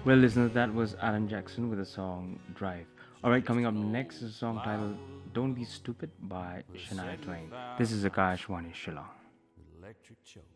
Well, listeners, that was Alan Jackson with the song Drive. Alright, coming up next is a song titled Don't Be Stupid by The Shania Twain. This is $75 Akash Wani Shillong. electric choke.